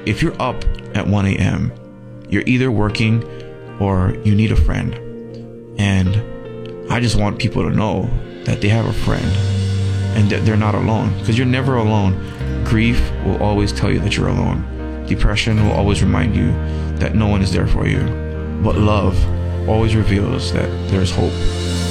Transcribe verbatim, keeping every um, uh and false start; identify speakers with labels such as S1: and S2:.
S1: if you're up at one a.m., you're either working or you need a friend. And I just want people to know that they have a friend and that they're not alone, because you're never alone. Grief will always tell you that you're alone. Depression will always remind you that no one is there for you. But love always reveals that there's hope.